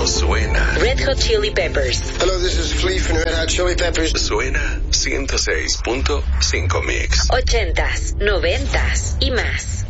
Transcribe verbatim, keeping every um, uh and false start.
cuando suena. Red Hot Chili Peppers. Hello, this is Flea from Red Hot Chili Peppers. Suena ciento seis punto cinco Mix. Ochentas, noventas y más.